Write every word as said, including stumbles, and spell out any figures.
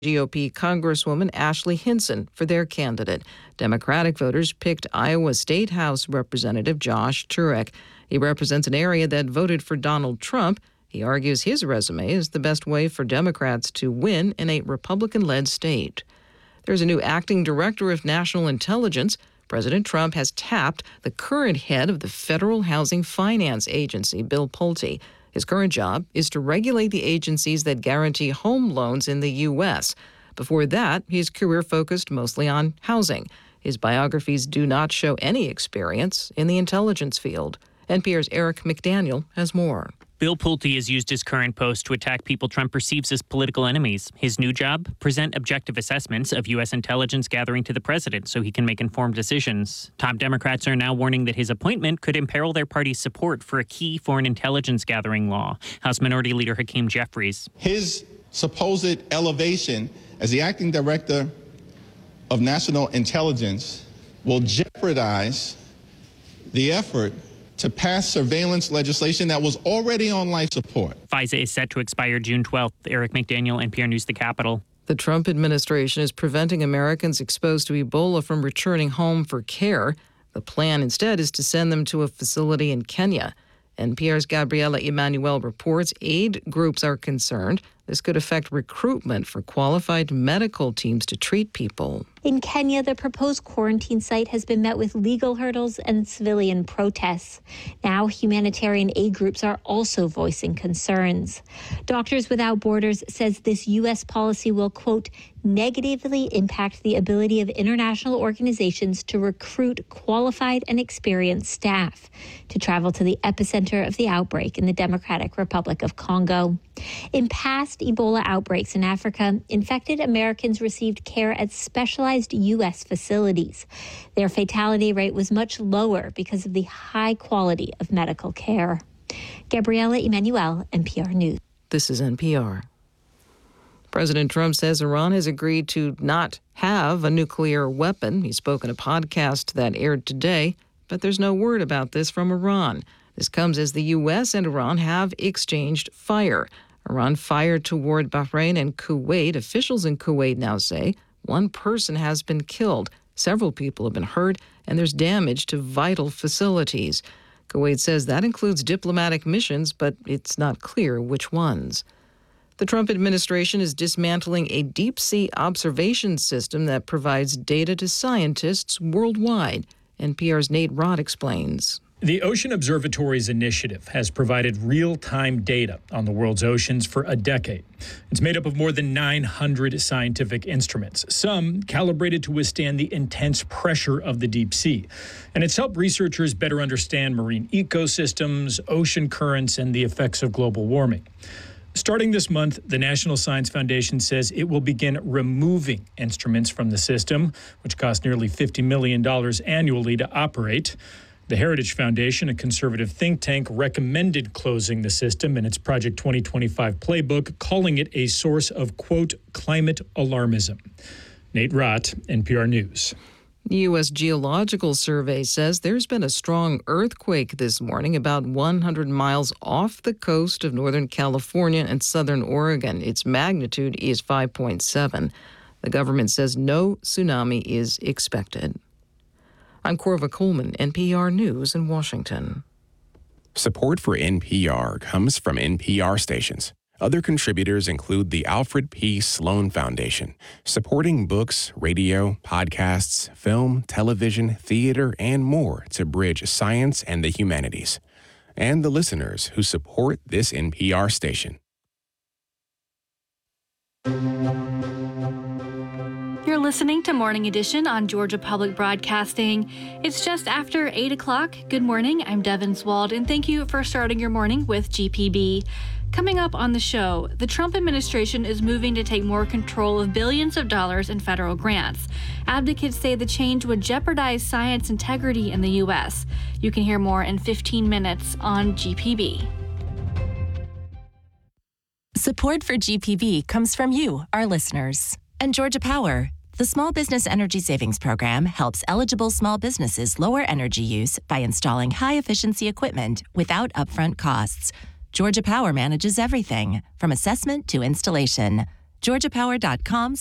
G O P Congresswoman Ashley Hinson for their candidate. Democratic voters picked Iowa State House Representative Josh Turek. He represents an area that voted for Donald Trump. He argues his resume is the best way for Democrats to win in a Republican-led state. There's a new acting director of national intelligence. President Trump has tapped the current head of the Federal Housing Finance Agency, Bill Pulte. His current job is to regulate the agencies that guarantee home loans in the U S. Before that, his career focused mostly on housing. His biographies do not show any experience in the intelligence field. N P R's Eric McDaniel has more. Bill Pulte has used his current post to attack people Trump perceives as political enemies. His new job? Present objective assessments of U S intelligence gathering to the president so he can make informed decisions. Top Democrats are now warning that his appointment could imperil their party's support for a key foreign intelligence gathering law. House Minority Leader Hakeem Jeffries. His supposed elevation as the acting director of national intelligence will jeopardize the effort to pass surveillance legislation that was already on life support. FISA is set to expire June twelfth. Eric McDaniel, N P R News, the Capitol. The Trump administration is preventing Americans exposed to Ebola from returning home for care. The plan instead is to send them to a facility in Kenya. N P R's Gabriela Emanuel reports aid groups are concerned this could affect recruitment for qualified medical teams to treat people. In Kenya, the proposed quarantine site has been met with legal hurdles and civilian protests. Now, humanitarian aid groups are also voicing concerns. Doctors Without Borders says this U S policy will, quote, negatively impact the ability of international organizations to recruit qualified and experienced staff to travel to the epicenter of the outbreak in the Democratic Republic of Congo. In past Ebola outbreaks in Africa, infected Americans received care at specialized U S facilities. Their fatality rate was much lower because of the high quality of medical care. Gabriela Emanuel, N P R News. This is N P R. President Trump says Iran has agreed to not have a nuclear weapon. He spoke in a podcast that aired today, but there's no word about this from Iran. This comes as the U S and Iran have exchanged fire. Iran fired toward Bahrain and Kuwait. Officials in Kuwait now say one person has been killed, several people have been hurt, and there's damage to vital facilities. Kuwait says that includes diplomatic missions, but it's not clear which ones. The Trump administration is dismantling a deep-sea observation system that provides data to scientists worldwide. N P R's Nate Rott explains. The Ocean Observatory's initiative has provided real-time data on the world's oceans for a decade. It's made up of more than nine hundred scientific instruments, some calibrated to withstand the intense pressure of the deep sea. And it's helped researchers better understand marine ecosystems, ocean currents, and the effects of global warming. Starting this month, the National Science Foundation says it will begin removing instruments from the system, which cost nearly fifty million dollars annually to operate. The Heritage Foundation, a conservative think tank, recommended closing the system in its Project twenty twenty-five playbook, calling it a source of, quote, climate alarmism. Nate Rott, N P R News. The U S Geological Survey says there's been a strong earthquake this morning about one hundred miles off the coast of Northern California and Southern Oregon. Its magnitude is five point seven. The government says no tsunami is expected. I'm Corva Coleman, N P R News in Washington. Support for N P R comes from N P R stations. Other contributors include the Alfred P. Sloan Foundation, supporting books, radio, podcasts, film, television, theater, and more to bridge science and the humanities. And the listeners who support this N P R station. You're listening to Morning Edition on Georgia Public Broadcasting. It's just after eight o'clock. Good morning, I'm Devin Swald, and thank you for starting your morning with G P B. Coming up on the show, the Trump administration is moving to take more control of billions of dollars in federal grants. Advocates say the change would jeopardize science integrity in the U S. You can hear more in fifteen minutes on G P B. Support for G P B comes from you, our listeners. And Georgia Power. The Small Business Energy Savings Program helps eligible small businesses lower energy use by installing high-efficiency equipment without upfront costs. Georgia Power manages everything, from assessment to installation. georgia power dot com